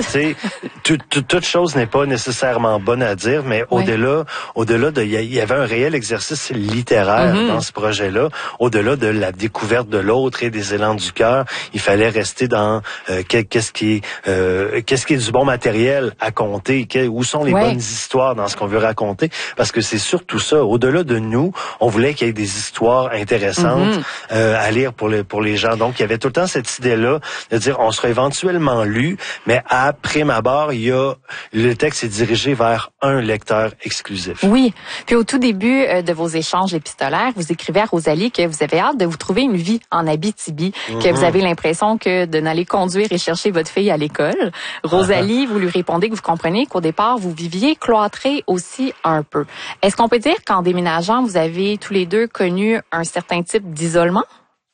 sais, toute chose n'est pas nécessairement bonne à dire, mais au-delà de, il y avait un réel exercice littéraire dans ce projet-là. Au-delà de la découverte de l'autre et des élans du cœur, il fallait rester dans qu'est-ce qui est du bon matériel à conter, où sont les bonnes histoires dans ce qu'on veut raconter, parce que c'est surtout ça. Au-delà de nous, on voulait qu'il y ait des histoires intéressantes à lire pour les gens. Donc, il y avait tout le temps cette idée-là de dire, on sera éventuellement lu, mais à prime abord, le texte est dirigé vers un lecteur exclusif. Oui. Puis au tout début de vos échanges épistolaires, vous écrivez à Rosalie que vous avez hâte de vous trouver une vie en Abitibi, que vous avez l'impression que de n'aller conduire et chercher votre fille à l'école. Rosalie, vous lui répondez que vous comprenez qu'au départ, vous viviez cloîtrés aussi un peu. Est-ce qu'on peut dire qu'en déménageant, vous avez tous les deux connu un certain type d'isolement?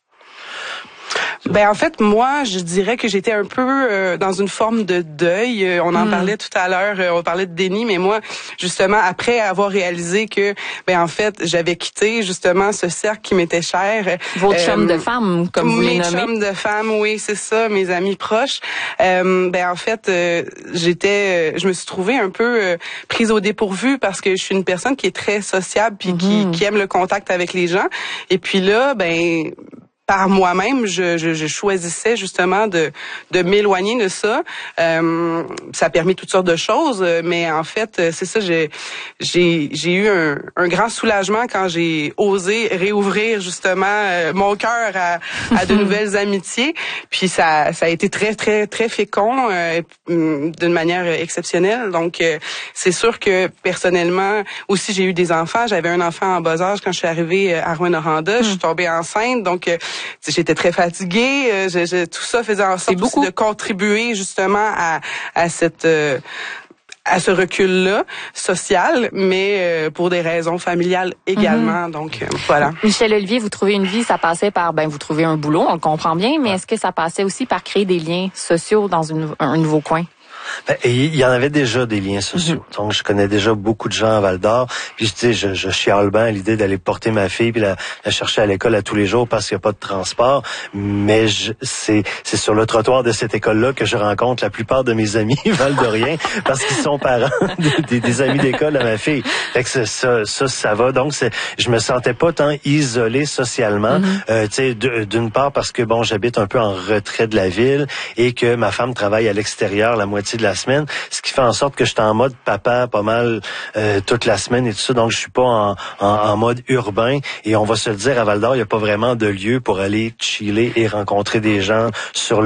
Ben en fait, moi, je dirais que j'étais un peu dans une forme de deuil. On en parlait tout à l'heure, on parlait de déni, mais moi, justement, après avoir réalisé que, en fait, j'avais quitté justement ce cercle qui m'était cher. Vos chums de femmes, comme vous les nommez. Mes chums de femmes, oui, c'est ça, mes amis proches. En fait, je me suis trouvée un peu prise au dépourvu parce que je suis une personne qui est très sociable puis qui aime le contact avec les gens. Et puis là, par moi-même, je choisissais justement de m'éloigner de ça. Ça a permis toutes sortes de choses, mais en fait, c'est ça, j'ai eu un grand soulagement quand j'ai osé réouvrir justement mon cœur à de nouvelles amitiés. Puis ça a été très très très fécond d'une manière exceptionnelle. Donc c'est sûr que personnellement aussi j'ai eu des enfants. J'avais un enfant en bas âge quand je suis arrivée à Rouyn-Noranda. Je suis tombée enceinte, donc j'étais très fatiguée. Tout ça faisait en sorte aussi de contribuer justement à ce recul-là social, mais pour des raisons familiales également. Donc voilà. Michel Olivier, vous trouvez une vie, ça passait par vous trouvez un boulot, on le comprend bien, mais est-ce que ça passait aussi par créer des liens sociaux dans un nouveau coin? Il y en avait déjà des liens sociaux. Donc, je connais déjà beaucoup de gens à Val-d'Or. Puis, je chiale bien à l'idée d'aller porter ma fille puis la chercher à l'école à tous les jours parce qu'il n'y a pas de transport. Mais c'est sur le trottoir de cette école-là que je rencontre la plupart de mes amis val-d'oriens parce qu'ils sont parents des amis d'école à ma fille. Fait que ça va. Donc, je me sentais pas tant isolé socialement. D'une part parce que, j'habite un peu en retrait de la ville et que ma femme travaille à l'extérieur la moitié de la semaine, ce qui fait en sorte que je suis en mode papa pas mal toute la semaine et tout ça, donc je suis pas en mode urbain, et on va se le dire, à Val-d'Or, il n'y a pas vraiment de lieu pour aller chiller et rencontrer des gens sur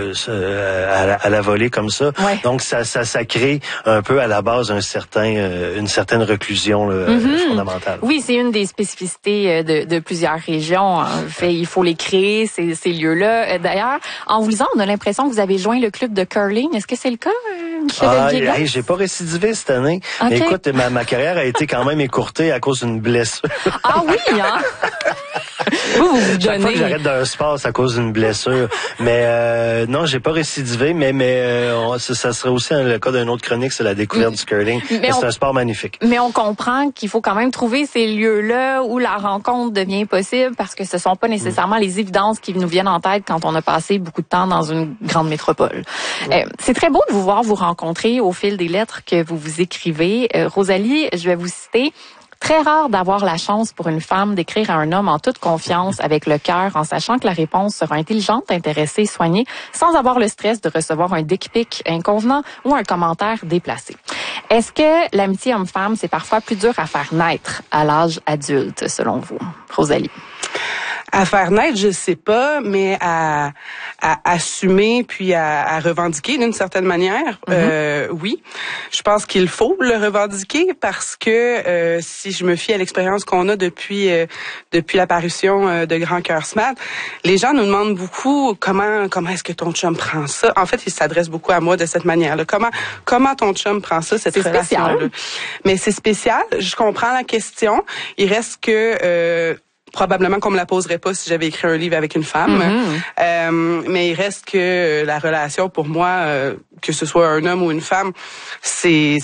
à la volée comme ça. Ouais. Donc ça crée un peu à la base une certaine reclusion fondamentale. Oui, c'est une des spécificités de plusieurs régions. Il faut les créer, ces lieux-là. D'ailleurs, en vous lisant, on a l'impression que vous avez joint le club de curling. Est-ce que c'est le cas, Michel? J'ai pas récidivé cette année. Okay. Mais écoute, ma carrière a été quand même écourtée à cause d'une blessure. Ah oui, hein? Vous Chaque fois que j'arrête d'un sport, c'est à cause d'une blessure. Mais non, j'ai pas récidivé, mais ça serait aussi le cas d'une autre chronique, c'est la découverte du curling. Mais c'est un sport magnifique. Mais on comprend qu'il faut quand même trouver ces lieux-là où la rencontre devient possible, parce que ce sont pas nécessairement les évidences qui nous viennent en tête quand on a passé beaucoup de temps dans une grande métropole. C'est très beau de vous voir vous rencontrer au fil des lettres que vous vous écrivez. Rosalie, je vais vous citer. Très rare d'avoir la chance pour une femme d'écrire à un homme en toute confiance, avec le cœur, en sachant que la réponse sera intelligente, intéressée, soignée, sans avoir le stress de recevoir un dick pic inconvenant ou un commentaire déplacé. Est-ce que l'amitié homme-femme, c'est parfois plus dur à faire naître à l'âge adulte, selon vous, Rosalie? À faire naître, je sais pas, mais à assumer puis à revendiquer d'une certaine manière, oui. Je pense qu'il faut le revendiquer parce que si je me fie à l'expérience qu'on a depuis l'apparition de Grand Cœur Smart, les gens nous demandent beaucoup comment est-ce que ton chum prend ça. En fait, ils s'adressent beaucoup à moi de cette manière-là. Comment ton chum prend ça, cette relation-là. Mais c'est spécial. Je comprends la question. Il reste que probablement qu'on me la poserait pas si j'avais écrit un livre avec une femme. Mais il reste que la relation pour moi, que ce soit un homme ou une femme, c'est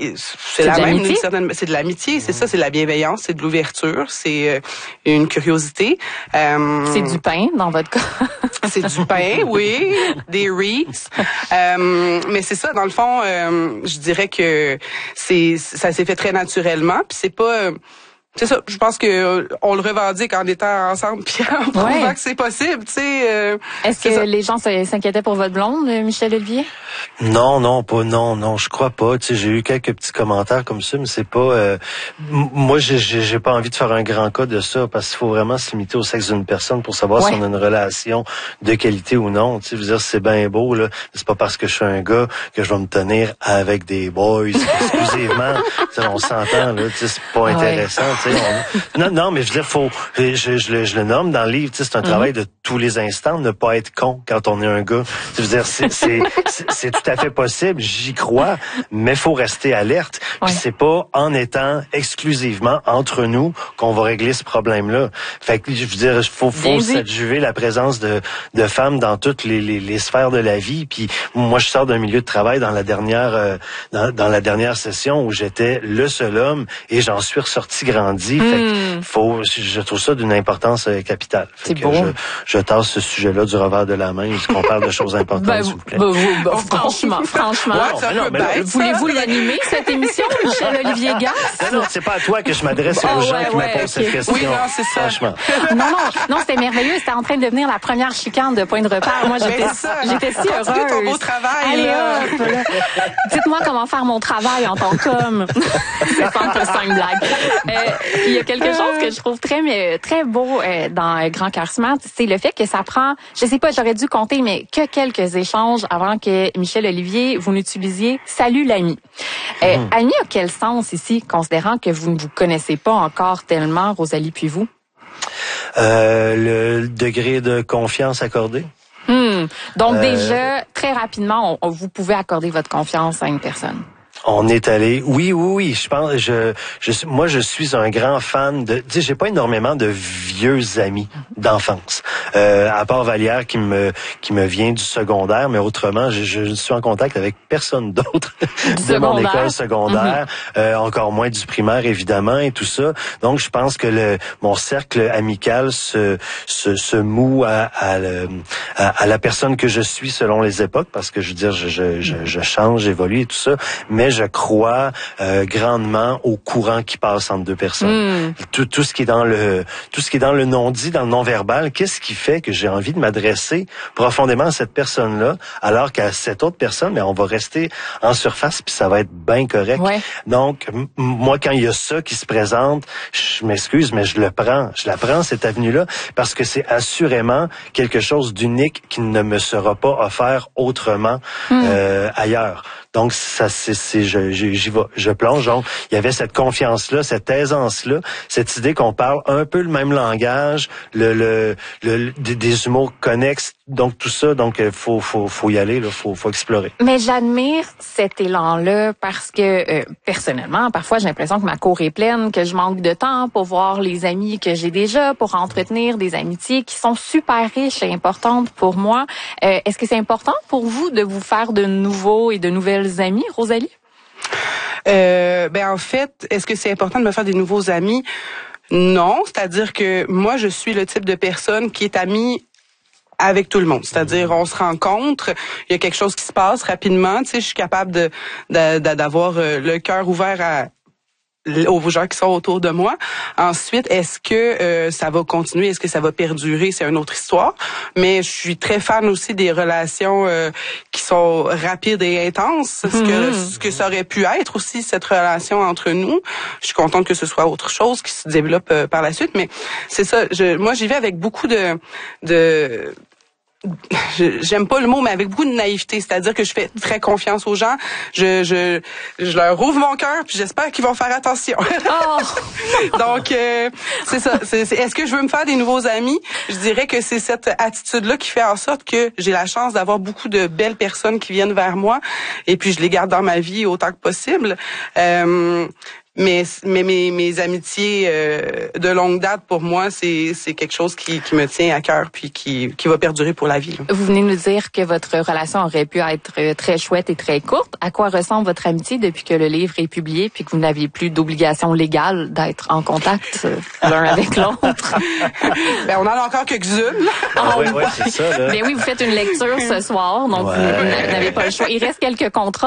la même d'une certaine, c'est de l'amitié, c'est ça, c'est de la bienveillance, c'est de l'ouverture, c'est une curiosité. C'est du pain dans votre cas. C'est du pain, oui, des Reeds. Mais c'est ça, dans le fond, je dirais que ça s'est fait très naturellement, puis c'est pas c'est ça, je pense que on le revendique en étant ensemble puis en prouvant que c'est possible, tu sais. Est-ce que les gens s'inquiétaient pour votre blonde, Michel Olivier? Non, je crois pas. Tu sais, j'ai eu quelques petits commentaires comme ça, mais c'est pas. Moi, j'ai pas envie de faire un grand cas de ça parce qu'il faut vraiment se limiter au sexe d'une personne pour savoir si on a une relation de qualité ou non. Tu sais, je veux dire, c'est bien beau là. C'est pas parce que je suis un gars que je vais me tenir avec des boys exclusivement. On s'entend là. Tu sais, c'est pas intéressant. Non, mais je veux dire, je le nomme dans le livre, tu sais, c'est un travail de tous les instants, ne pas être con quand on est un gars. Je veux dire, c'est tout à fait possible, j'y crois, mais faut rester alerte. Puis c'est pas en étant exclusivement entre nous qu'on va régler ce problème-là. Fait que, je veux dire, faut s'adjuver la présence de femmes dans toutes les sphères de la vie. Puis moi, je sors d'un milieu de travail dans la dernière session où j'étais le seul homme et j'en suis ressorti grandi. Fait je trouve ça d'une importance capitale. Fait que je tasse ce sujet-là du revers de la main, qu'on parle de choses importantes, s'il vous plaît. Franchement. Voulez-vous l'animer, cette émission, Michel-Olivier Gasse? Non, c'est pas à toi que je m'adresse aux gens qui me posent cette question. Oui, non, c'est ça. Franchement. Non, c'était merveilleux. C'était en train de devenir la première chicane de Point de repère. Moi, j'étais si heureuse. Continue ton beau travail. Allez, hop, là. Dites-moi comment faire mon travail en tant qu'homme. C'est 100% une blague. Il y a quelque chose que je trouve très beau dans Grand Cœur Smart, c'est le fait que ça prend, je sais pas, j'aurais dû compter, mais que quelques échanges avant que Michel Olivier, vous n'utilisiez « Salut l'ami ». Ami a quel sens ici, considérant que vous ne vous connaissez pas encore tellement, Rosalie puis vous? Le degré de confiance accordé. Donc déjà, très rapidement, vous pouvez accorder votre confiance à une personne. On est allé, oui, je pense, moi je suis un grand fan de, tu sais, j'ai pas énormément de vieux amis d'enfance, à part Vallière qui me vient du secondaire, mais autrement, je suis en contact avec personne d'autre de mon école secondaire, encore moins du primaire évidemment et tout ça. Donc je pense que mon cercle amical se moue à la personne que je suis selon les époques, parce que je veux dire, je change, j'évolue et tout ça, mais je crois grandement au courant qui passe entre deux personnes. Tout ce qui est dans le non-dit, dans le non-verbal, qu'est-ce qui fait que j'ai envie de m'adresser profondément à cette personne-là, alors qu'à cette autre personne, mais on va rester en surface puis ça va être bien correct. Donc moi, quand il y a ça qui se présente, je m'excuse, mais je la prends cette avenue-là, parce que c'est assurément quelque chose d'unique qui ne me sera pas offert autrement ailleurs. Donc ça, j'y vais, je plonge. Donc il y avait cette confiance-là, cette aisance-là, cette idée qu'on parle un peu le même langage, des humours connexes. Donc tout ça, donc faut y aller, là, faut explorer. Mais j'admire cet élan-là parce que personnellement, parfois j'ai l'impression que ma cour est pleine, que je manque de temps pour voir les amis que j'ai déjà, pour entretenir des amitiés qui sont super riches et importantes pour moi. Est-ce que c'est important pour vous de vous faire de nouveaux et de nouvelles amis, Rosalie? En fait, est-ce que c'est important de me faire des nouveaux amis? Non, c'est-à-dire que moi, je suis le type de personne qui est amie avec tout le monde. C'est-à-dire, on se rencontre, il y a quelque chose qui se passe rapidement, tu sais, je suis capable d'avoir le cœur ouvert aux gens qui sont autour de moi. Ensuite, est-ce que ça va continuer? Est-ce que ça va perdurer? C'est une autre histoire. Mais je suis très fan aussi des relations qui sont rapides et intenses. Ce que ça aurait pu être aussi, cette relation entre nous. Je suis contente que ce soit autre chose qui se développe par la suite. Mais c'est ça. Moi, j'y vais avec beaucoup j'aime pas le mot, mais avec beaucoup de naïveté, c'est-à-dire que je fais très confiance aux gens, je leur ouvre mon cœur, puis j'espère qu'ils vont faire attention. Donc c'est ça. Est-ce que je veux me faire des nouveaux amis? Je dirais que c'est cette attitude-là qui fait en sorte que j'ai la chance d'avoir beaucoup de belles personnes qui viennent vers moi, et puis je les garde dans ma vie autant que possible. Mais mes amitiés de longue date, pour moi, c'est quelque chose qui me tient à cœur puis qui va perdurer pour la vie. Là. Vous venez nous dire que votre relation aurait pu être très chouette et très courte. À quoi ressemble votre amitié depuis que le livre est publié puis que vous n'aviez plus d'obligation légale d'être en contact l'un avec l'autre? Ben, on en a encore quelques-unes. Oui, c'est ça. Là. Ben oui, vous faites une lecture ce soir, donc vous n'avez pas le choix. Il reste quelques contrats